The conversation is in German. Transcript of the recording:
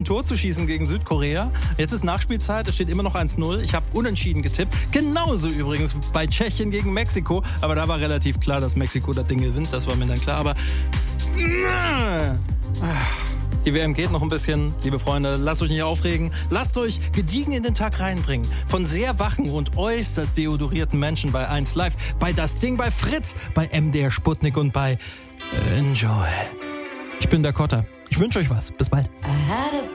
Tor zu schießen gegen Südkorea. Jetzt ist Nachspielzeit, es steht immer noch 1-0. Ich habe unentschieden getippt. Genauso übrigens bei Tschechien gegen Mexiko. Aber da war relativ klar, dass Mexiko das Ding gewinnt. Das war mir dann klar. Aber die WM geht noch ein bisschen. Liebe Freunde, lasst euch nicht aufregen. Lasst euch gediegen in den Tag reinbringen. Von sehr wachen und äußerst deodorierten Menschen bei 1 Live, bei Das Ding, bei Fritz, bei MDR Sputnik und bei Enjoy. Ich bin der Kotter. Ich wünsche euch was. Bis bald.